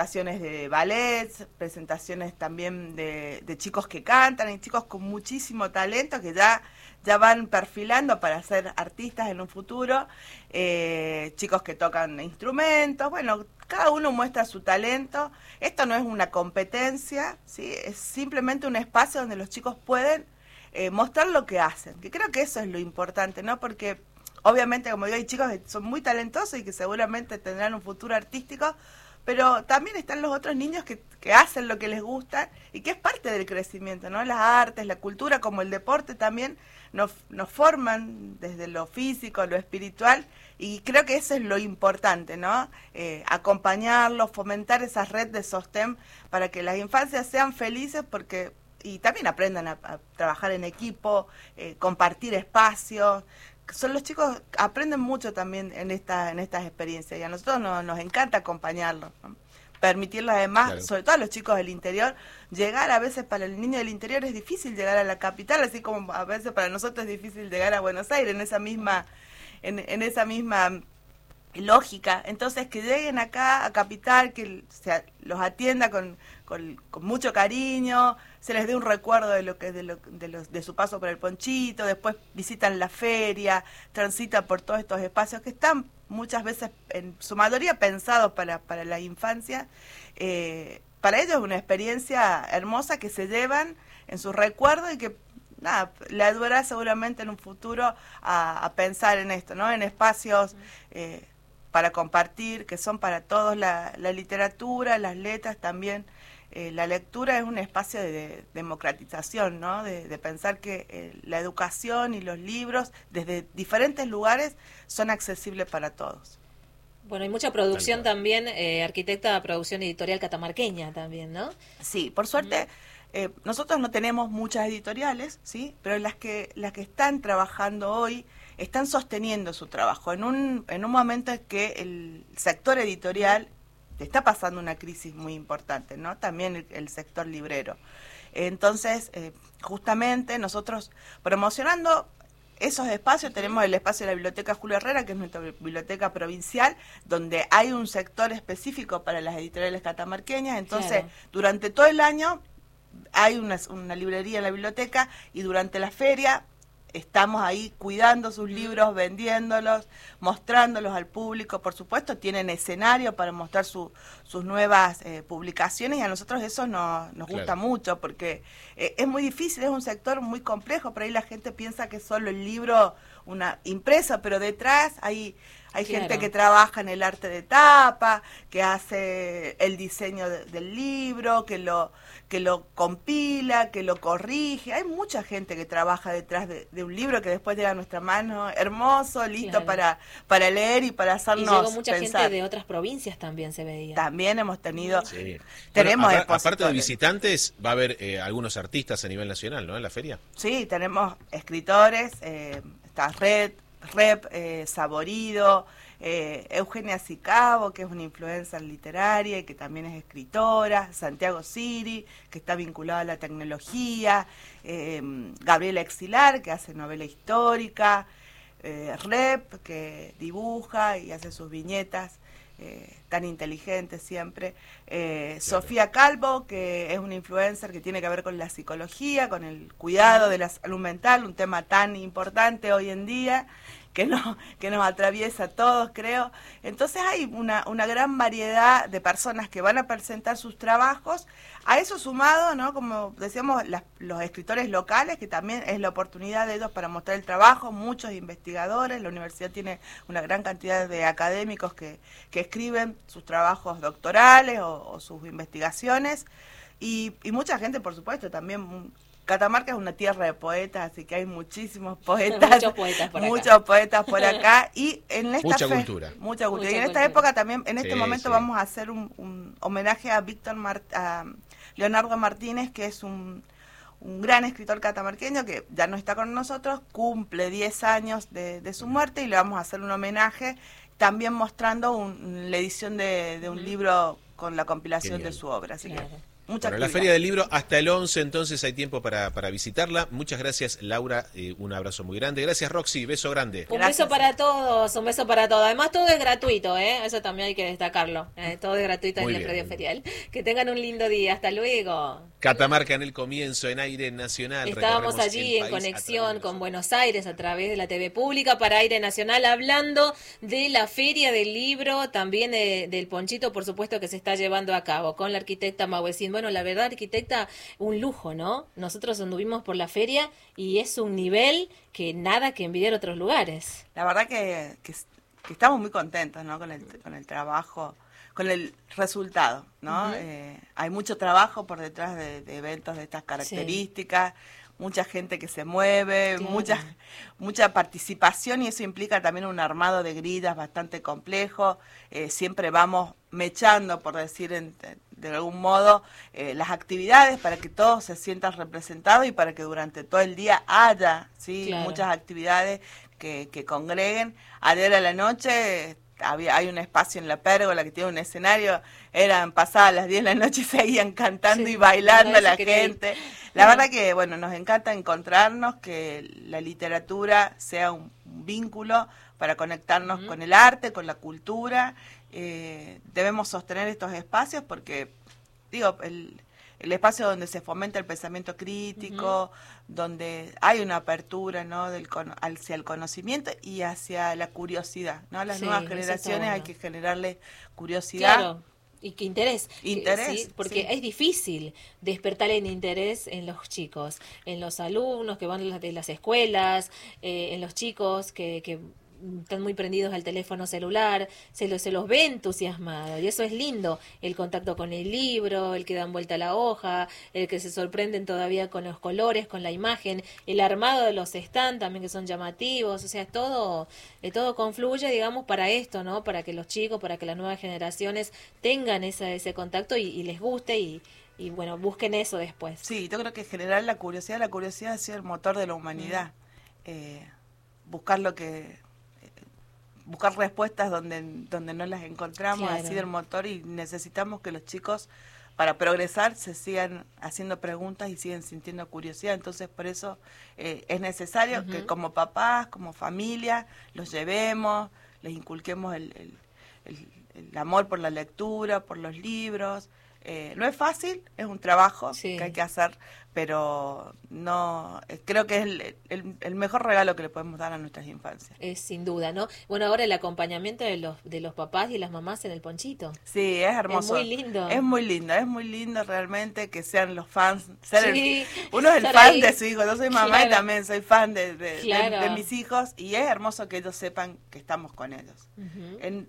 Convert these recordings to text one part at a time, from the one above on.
presentaciones de ballets, presentaciones también de chicos que cantan, y chicos con muchísimo talento que ya van perfilando para ser artistas en un futuro, chicos que tocan instrumentos, bueno, cada uno muestra su talento. Esto no es una competencia, ¿sí? Es simplemente un espacio donde los chicos pueden mostrar lo que hacen, que creo que eso es lo importante, ¿no? Porque obviamente, como digo, hay chicos que son muy talentosos y que seguramente tendrán un futuro artístico, pero también están los otros niños que hacen lo que les gusta y que es parte del crecimiento, ¿no? Las artes, la cultura, como el deporte también nos forman desde lo físico, lo espiritual, y creo que eso es lo importante, ¿no? Acompañarlos, fomentar esa red de sostén para que las infancias sean felices, porque y también aprendan a trabajar en equipo, compartir espacios. Son los chicos, aprenden mucho también en estas experiencias, y a nosotros nos encanta acompañarlos, ¿no? Permitirles además, claro, sobre todo a los chicos del interior, llegar. A veces para el niño del interior es difícil llegar a la capital, así como a veces para nosotros es difícil llegar a Buenos Aires, en esa misma lógica. Entonces, que lleguen acá a Capital, que los atienda con mucho cariño, se les dé un recuerdo de su paso por el Ponchito, después visitan la feria, transitan por todos estos espacios que están muchas veces, en su mayoría, pensados para la infancia. Para ellos es una experiencia hermosa que se llevan en sus recuerdos y que nada, le ayudará seguramente en un futuro a pensar en esto, ¿no? En espacios para compartir, que son para todos, la literatura, las letras también. La lectura es un espacio de democratización, ¿no? De pensar que la educación y los libros desde diferentes lugares son accesibles para todos. Bueno, hay mucha producción también, arquitecta, producción editorial catamarqueña también, ¿no? Sí, por suerte nosotros no tenemos muchas editoriales, ¿sí? Pero las que están trabajando hoy están sosteniendo su trabajo en un momento en que el sector editorial está pasando una crisis muy importante, ¿no? También el sector librero. Entonces, justamente nosotros promocionando esos espacios, tenemos el espacio de la Biblioteca Julio Herrera, que es nuestra biblioteca provincial, donde hay un sector específico para las editoriales catamarqueñas. Entonces, claro, durante todo el año hay una librería en la biblioteca, y durante la feria estamos ahí cuidando sus libros, vendiéndolos, mostrándolos al público. Por supuesto, tienen escenario para mostrar sus nuevas publicaciones, y a nosotros eso nos gusta mucho, porque es muy difícil, es un sector muy complejo. Por ahí la gente piensa que es solo el libro, una impresa, pero detrás hay gente que trabaja en el arte de tapa, que hace el diseño del libro, que lo compila, que lo corrige. Hay mucha gente que trabaja detrás de un libro que después llega a nuestra mano hermoso, listo para leer y para hacernos pensar. Y llegó mucha gente de otras provincias también, se veía. También hemos tenido... Sí. Tenemos bueno, aparte de visitantes, va a haber algunos artistas a nivel nacional, ¿no? En la feria. Sí, tenemos escritores, está Rep, Saborido, Eugenia Sicabo, que es una influencer literaria y que también es escritora, Santiago Siri, que está vinculado a la tecnología, Gabriela Exilar, que hace novela histórica, Rep, que dibuja y hace sus viñetas, tan inteligente siempre, Sofía Calvo, que es una influencer que tiene que ver con la psicología, con el cuidado de la salud mental, un tema tan importante hoy en día, que nos atraviesa a todos, creo. Entonces hay una gran variedad de personas que van a presentar sus trabajos. A eso sumado, ¿no?, como decíamos, los escritores locales, que también es la oportunidad de ellos para mostrar el trabajo, muchos investigadores. La universidad tiene una gran cantidad de académicos que escriben sus trabajos doctorales o sus investigaciones, y mucha gente, por supuesto, también. Catamarca es una tierra de poetas, así que hay muchísimos poetas, muchos poetas por acá, y en esta mucha cultura. Y en esta época también, en este momento vamos a hacer un homenaje a Leonardo Martínez, que es un gran escritor catamarqueño que ya no está con nosotros, cumple 10 años de su muerte, y le vamos a hacer un homenaje también mostrando la edición de un libro con la compilación de su obra, así que Mucha Bueno, la actividad. Feria del Libro hasta el 11, entonces hay tiempo para visitarla. Muchas gracias, Laura. Un abrazo muy grande. Gracias, Roxy. Beso grande. Un Gracias. beso para todos, un beso para todos. Además, todo es gratuito, ¿eh? Eso también hay que destacarlo. Todo es gratuito Muy en el bien, predio muy bien. ferial. Que tengan un lindo día. Hasta luego. Catamarca en el comienzo, en aire nacional. Estábamos Recorremos allí el en país a conexión través de con los Buenos Aires a través de la TV Pública para Aire Nacional, hablando de la Feria del Libro, también del Ponchito, por supuesto, que se está llevando a cabo con la arquitecta Mauesín. Bueno, la verdad, arquitecta, un lujo, ¿no? Nosotros anduvimos por la feria y es un nivel que nada que envidiar otros lugares. La verdad que estamos muy contentos, ¿no? Con el trabajo, con el resultado, ¿no? Ujú. Hay mucho trabajo por detrás de eventos de estas características, mucha gente que se mueve, Claro. mucha participación, y eso implica también un armado de gridas bastante complejo. Siempre vamos mechando, por decir de algún modo, las actividades para que todos se sientan representados y para que durante todo el día haya, ¿sí? Claro. Muchas actividades que congreguen. Ayer a la noche hay un espacio en la pérgola que tiene un escenario, eran pasadas las 10 de la noche y seguían cantando Sí, y bailando no, la eso quería ir. gente. La verdad que, bueno, nos encanta encontrarnos, que la literatura sea un vínculo para conectarnos con el arte, con la cultura. Debemos sostener estos espacios porque, digo, el espacio donde se fomenta el pensamiento crítico, donde hay una apertura, ¿no? Hacia el conocimiento y hacia la curiosidad, ¿no? A las Sí, nuevas eso está generaciones hay bueno. que generarle curiosidad. Claro. Y que interés. Interés, Sí, porque sí. es difícil despertar el interés en los chicos, en los alumnos que van de las escuelas, en los chicos que están muy prendidos al teléfono celular, se los ve entusiasmados y eso es lindo, el contacto con el libro, el que dan vuelta a la hoja, el que se sorprenden todavía con los colores, con la imagen, el armado de los stands también que son llamativos, o sea, todo confluye, digamos, para esto, ¿no? Para que los chicos, para que las nuevas generaciones tengan ese contacto y les guste y bueno, busquen eso después. Sí, yo creo que generar la curiosidad ha sido el motor de la humanidad. Buscar buscar respuestas donde no las encontramos, Claro. ha sido el motor, y necesitamos que los chicos, para progresar, se sigan haciendo preguntas y siguen sintiendo curiosidad. Entonces, por eso es necesario que como papás, como familia, los llevemos, les inculquemos el amor por la lectura, por los libros. No es fácil, es un trabajo Sí. que hay que hacer, pero no creo que es el mejor regalo que le podemos dar a nuestras infancias. Es sin duda, ¿no? Bueno, ahora el acompañamiento de los papás y las mamás en el ponchito. Sí, es hermoso. Es muy lindo. Es muy lindo realmente que sean los fans. Sí, Uno es el estar fan ahí. de su hijo, yo soy mamá y Claro. también soy fan de Claro. mis hijos, y es hermoso que ellos sepan que estamos con ellos. En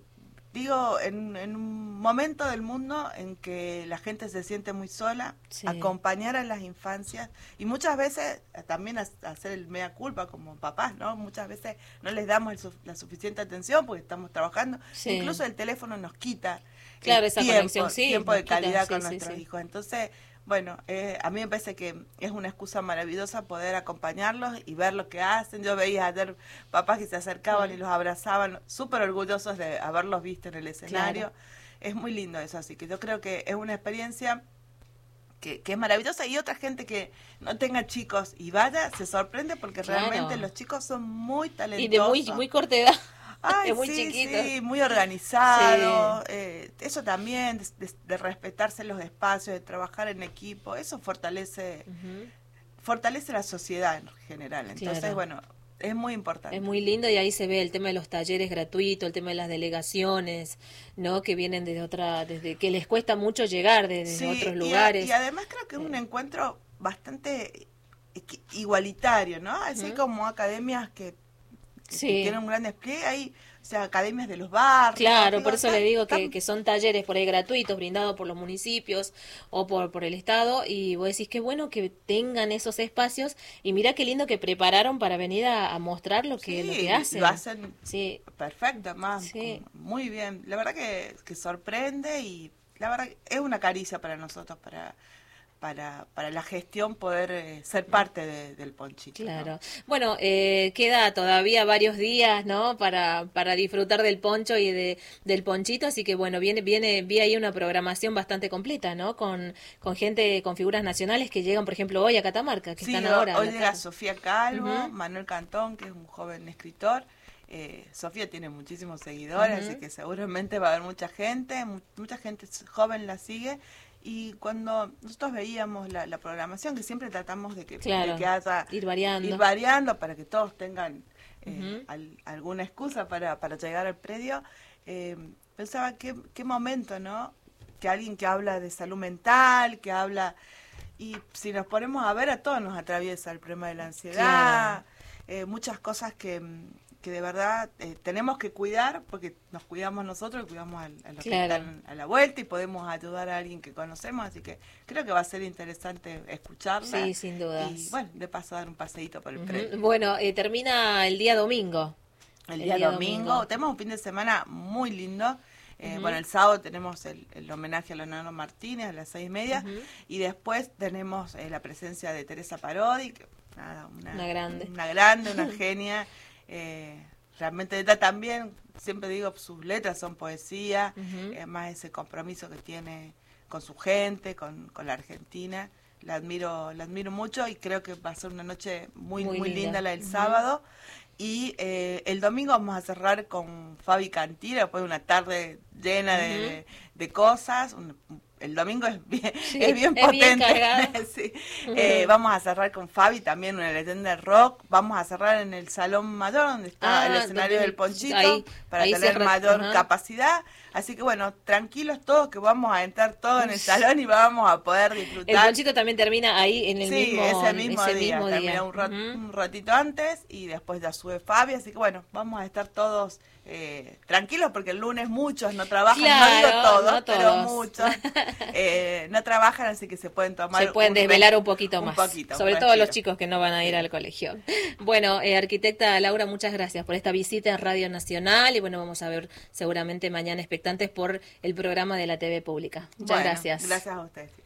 un momento del mundo en que la gente se siente muy sola, Sí. acompañar a las infancias, y muchas veces también hacer el mea culpa como papás, ¿no? Muchas veces no les damos la suficiente atención porque estamos trabajando. Sí. Incluso el teléfono nos quita Claro, esa conexión, sí, tiempo nos de quita, calidad sí, con sí, nuestros sí. hijos. Entonces, bueno, a mí me parece que es una excusa maravillosa poder acompañarlos y ver lo que hacen. Yo veía ayer papás que se acercaban y los abrazaban, súper orgullosos de haberlos visto en el escenario. Claro. Es muy lindo eso, así que yo creo que es una experiencia que es maravillosa, y otra gente que no tenga chicos y vaya, se sorprende porque Claro. realmente los chicos son muy talentosos. Y de muy corta edad. Ay, Es muy sí, chiquito. sí, muy organizado. Eso también, de respetarse los espacios, de trabajar en equipo, eso fortalece la sociedad en general. Entonces, Claro. bueno, es muy importante. Es muy lindo y ahí se ve el tema de los talleres gratuitos, el tema de las delegaciones, ¿no? Que vienen desde que les cuesta mucho llegar desde Sí, otros lugares. Y además creo que es un encuentro bastante igualitario, ¿no? Así como academias que Sí. tienen un gran despliegue, hay, o sea, academias de los barrios. Claro, digo, por eso le digo están- que son talleres por ahí gratuitos, brindados por los municipios o por el Estado, y vos decís qué bueno que tengan esos espacios, y mira qué lindo que prepararon para venir a mostrar lo que Sí, hacen. lo hacen Sí, perfecto, más Sí. muy bien. La verdad que sorprende, y la verdad que es una caricia para nosotros, para para la gestión poder ser parte del ponchito. Claro. ¿no? Bueno, queda todavía varios días, ¿no? Para disfrutar del poncho y del ponchito, así que bueno, vi ahí una programación bastante completa, ¿no? Con gente, con figuras nacionales que llegan, por ejemplo, hoy a Catamarca, que Sí, están ahora. hoy llega Sofía Calvo, Ujú. Manuel Cantón, que es un joven escritor. Sofía tiene muchísimos seguidores, Ujú. así que seguramente va a haber mucha gente joven la sigue. Y cuando nosotros veíamos la programación, que siempre tratamos de que Claro, haya, ir variando. ir variando para que todos tengan Ujú. alguna excusa para llegar al predio, pensaba qué momento, ¿no? Que alguien que habla de salud mental, que habla... Y si nos ponemos a ver, a todos nos atraviesa el problema de la ansiedad, muchas cosas que de verdad tenemos que cuidar, porque nos cuidamos nosotros y cuidamos a los que Claro. están a la vuelta y podemos ayudar a alguien que conocemos, así que creo que va a ser interesante escucharla. Sí, sin dudas. Y bueno, de paso dar un paseíto por el Ujú. predio. Bueno, termina el día domingo. El día domingo tenemos un fin de semana muy lindo. Ujú. Bueno, el sábado tenemos el homenaje a Leonardo Martínez a las 6:30 Ujú. y después tenemos la presencia de Teresa Parodi, que, nada, Una grande. una genia. Realmente ella también, siempre digo, sus letras son poesía, Ujú. más ese compromiso que tiene con su gente, con la Argentina. La admiro mucho y creo que va a ser una noche muy linda la del Ujú. sábado. Y el domingo vamos a cerrar con Fabi Cantilo, después de una tarde llena de cosas. El domingo es bien, Sí, es bien es bien potente. cargado. Sí. Ujú. Vamos a cerrar con Fabi, también una leyenda del rock. Vamos a cerrar en el Salón Mayor, donde está el escenario del Ponchito, ahí para tener cierra, mayor ajá. capacidad. Así que bueno, tranquilos todos, que vamos a entrar todos en el salón y vamos a poder El disfrutar. ponchito también termina ahí en el Sí, mismo, ese mismo día. Termina Ujú. un ratito antes y después ya sube Fabi. Así que bueno, vamos a estar todos tranquilos porque el lunes muchos no trabajan. Claro, no digo todos, no pero todos. muchos no trabajan, así que se pueden tomar. Se pueden desvelar un poquito más. Poquito, sobre un todo los respiro. chicos que no van a ir al colegio. Bueno, arquitecta Laura, muchas gracias por esta visita en Radio Nacional y bueno, vamos a ver seguramente mañana expectantes por el programa de la TV Pública. Muchas Bueno, gracias. Gracias a ustedes.